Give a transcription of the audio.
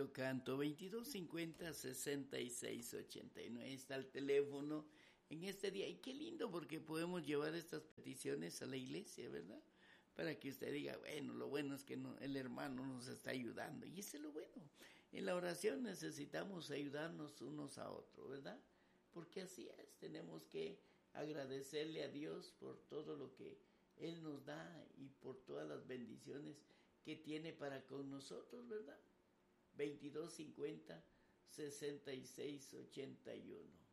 bonito canto, 2250-6689, está el teléfono en este día. Y qué lindo, porque podemos llevar estas peticiones a la iglesia, ¿verdad? Para que usted diga, bueno, lo bueno es que el hermano nos está ayudando. Y eso es lo bueno. En la oración necesitamos ayudarnos unos a otros, ¿verdad? Porque así es, tenemos que agradecerle a Dios por todo lo que Él nos da y por todas las bendiciones que tiene para con nosotros, ¿verdad? 2250-6681.